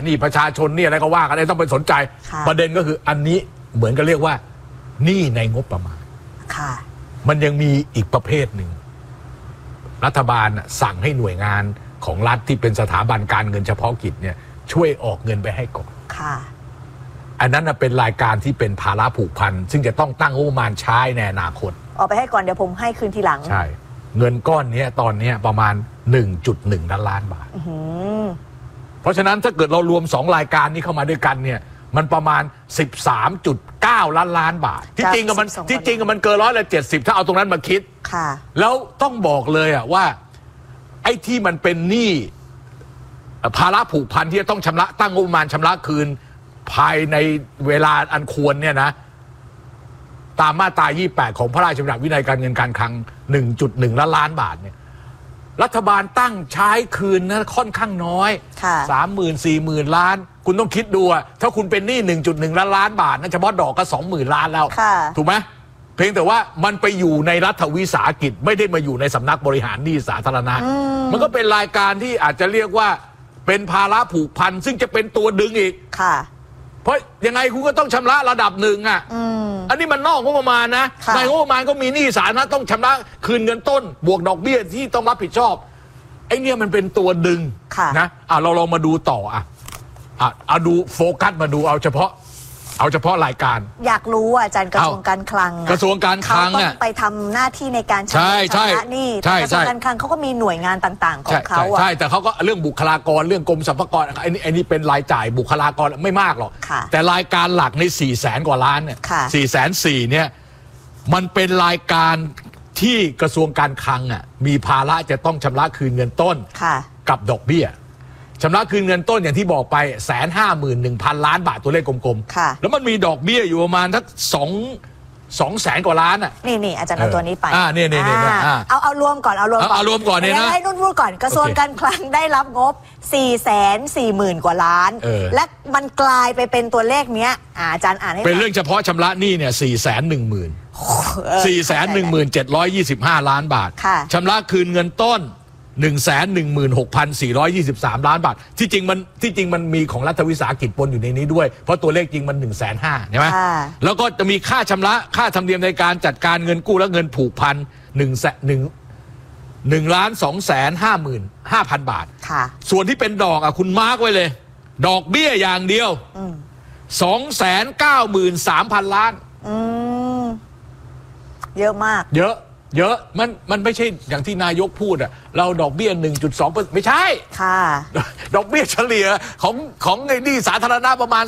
นี่ประชาชนนี่อะไรก็ว่ากันไม่ต้องไปสนใจประเด็นก็คืออันนี้เหมือนกันเรียกว่าหนี้ในงบประมาณมันยังมีอีกประเภทหนึ่งรัฐบาลสั่งให้หน่วยงานของรัฐที่เป็นสถาบันการเงินเฉพาะกิจเนี่ยช่วยออกเงินไปให้ก่อนอันนั้นเป็นรายการที่เป็นภาระผูกพันซึ่งจะต้องตั้งงบประมาณใช้ในอนาคตออกไปให้ก่อนเดี๋ยวผมให้คืนทีหลังใช่เงินก้อนนี้ตอนนี้ประมาณ 1.1 ล้านบาทเพราะฉะนั้นถ้าเกิดเรารวม2รายการนี้เข้ามาด้วยกันเนี่ยมันประมาณ 13.9 ล้านบาทที่จริงกับมันเกิน170ถ้าเอาตรงนั้นมาคิดแล้วต้องบอกเลยว่าไอ้ที่มันเป็นหนี้ภาระผูกพันที่จะต้องชำระตั้งงบประมาณชำระคืนภายในเวลาอันควรเนี่ยนะตามมาตรา28ของพระราชบัญญัติวินัยการเงินการคลัง 1.1 ล้านบาทเนี่ยรัฐบาลตั้งใช้คืนนะค่อนข้างน้อย 30,000-40,000 ล้านคุณต้องคิดดูถ้าคุณเป็นหนี้ 1.1 ล้านบาทนะเฉพาะดอกก็ 20,000 ล้านแล้วถูกไหมเพียงแต่ว่ามันไปอยู่ในรัฐวิสาหกิจไม่ได้มาอยู่ในสำนักบริหารหนี้สาธารณะมันก็เป็นรายการที่อาจจะเรียกว่าเป็นภาระผูกพันซึ่งจะเป็นตัวดึงอีกเพราะยังไงคุณก็ต้องชำระระดับหนึ่งอันนี้มันนอกงบประมาณนะในงบประมาณก็มีหนี้สาธารณะต้องชำระคืนเงินต้นบวกดอกเบี้ยที่ต้องรับผิดชอบไอ้เนี่ยมันเป็นตัวดึงนะเราลองมาดูต่อเอาดูโฟกัสมาดูเอาเฉพาะรายการอยากรู้อาจารย์กระทรวงการคลังกระทรวงการคลังต้องไปทำหน้าที่ในการชำระหนี้กระทรวงการคลังเขาก็มีหน่วยงานต่างๆของเขาใช่แต่เขาก็เรื่องบุคลากรเรื่องกรมสรรพากรไอ้นี่เป็นรายจ่ายบุคลากรไม่มากหรอกแต่รายการหลักใน400,000 กว่าล้านเนี่ย404,000เนี่ยมันเป็นรายการที่กระทรวงการคลังมีภาระจะต้องชำระคืนเงินต้นกับดอกเบี้ยชำระคืนเงินต้นอย่างที่บอกไป 151,000 ล้านบาทตัวเลขกลมๆแล้วมันมีดอกเบี้ยอยู่ประมาณทัก200,000 กว่าล้านนี่อาจารย์เอาตัวนี้ไปนี่เอารวมก่อนเอารวมก่อนเนี่ยนะให้นุ่นพูดก่อนกระทรวงการคลังได้รับงบ 440,000 กว่าล้านและมันกลายไปเป็นตัวเลขเนี้ยอาจารย์อ่านให้เป็นเรื่องเฉพาะชำระหนี้เนี่ย410,725 ล้านบาทชำระคืนเงินต้น116,423 ล้านบาทที่จริงมันมีของรัฐวิสาหกิจปนอยู่ในนี้ด้วยเพราะตัวเลขจริงมัน 150,000 ใช่ไหมแล้วก็จะมีค่าชำระค่าธรรมเนียมในการจัดการเงินกู้และเงินผูกพัน1,255,500 บาทส่วนที่เป็นดอกคุณมาร์กไว้เลยดอกเบี้ยอย่างเดียว293,000 ล้านเยอะมากเยอะมันไม่ใช่อย่างที่นายกพูดเราดอกเบี้ย 1.2% ไม่ใช่ดอกเบี้ยเฉลี่ยของหนี้สาธารณะประมาณ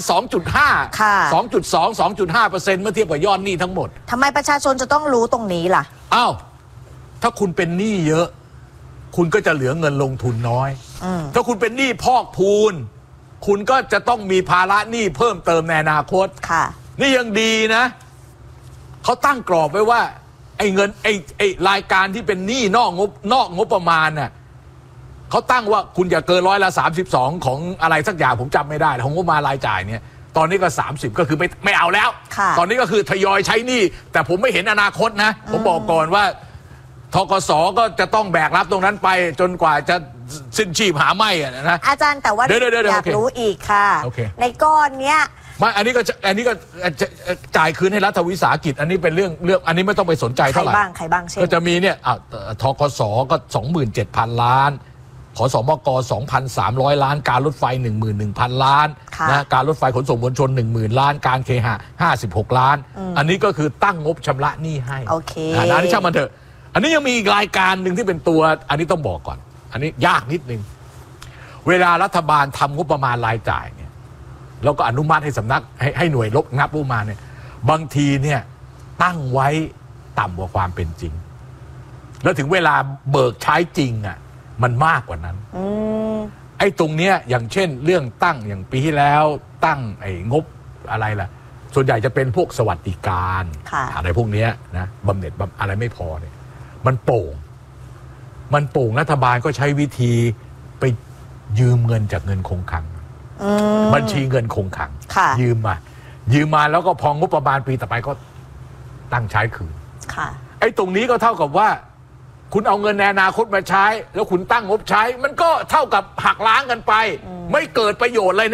2.5 2.5% เมื่อเทียบกับยอดหนี้ทั้งหมดทำไมประชาชนจะต้องรู้ตรงนี้ล่ะถ้าคุณเป็นหนี้เยอะคุณก็จะเหลือเงินลงทุนน้อยถ้าคุณเป็นหนี้พอกพูนคุณก็จะต้องมีภาระหนี้เพิ่มเติมในอนาคตนี่ยังดีนะเขาตั้งกรอบไว้ว่าไอ้เงินไอ้รายการที่เป็นหนี้นอกงบประมาณเขาตั้งว่าคุณอย่าเกิน32%ของอะไรสักอย่างผมจำไม่ได้ของงบประมาณรายจ่ายเนี่ยตอนนี้ก็30ก็คือไม่เอาแล้วตอนนี้ก็คือทยอยใช้หนี้แต่ผมไม่เห็นอนาคตนะผมบอกก่อนว่าธกส.ก็จะต้องแบกรับตรงนั้นไปจนกว่าจะสิ้นชีพหาไม่นะอาจารย์แต่ว่าอยากรู้อีกค่ะในก้อนเนี้ยอันนี้ก็จ่ายคืนให้รัฐวิสาหกิจอันนี้เป็นเรื่องอันนี้ไม่ต้องไปสนใจเท่าไหร่ใครบ้างเช่นก็จะมีเนี่ยธกส.ก็ 27,000 ล้านขสมก 2,300 ล้านการรถไฟ 11,000 ล้านนะการรถไฟขนส่งมวลชน 10,000 ล้านการเคหะ56 ล้านอันนี้ก็คือตั้งงบชำระหนี้ให้อันนี้ช่างมันเถอะอันนี้ยังมีอีกรายการหนึ่งที่เป็นตัวอันนี้ต้องบอกก่อนอันนี้ยากนิดนึงเวลารัฐบาลทำงบประมาณรายจ่ายเนี่ยแล้วก็อนุมัติให้สำนักให้หน่วยงับงบประมาณเนี่ยบางทีเนี่ยตั้งไว้ต่ำกว่าความเป็นจริงแล้วถึงเวลาเบิกใช้จริงมันมากกว่านั้นไอ้ตรงเนี้ยอย่างเช่นเรื่องตั้งอย่างปีที่แล้วตั้งไอ้งบอะไรล่ะส่วนใหญ่จะเป็นพวกสวัสดิการอะไรพวกเนี้ยนะบำเหน็จอะไรไม่พอเนี่ยมันโป่งรัฐบาลก็ใช้วิธีไปยืมเงินจากเงินคงคลังบัญชีเงินคงคลังยืมมาแล้วก็พองบประมาณปีต่อไปก็ตั้งใช้คืนไอ้ตรงนี้ก็เท่ากับว่าคุณเอาเงินในอนาคตมาใช้แล้วคุณตั้งงบใช้มันก็เท่ากับหักล้างกันไปไม่เกิดประโยชน์อะไร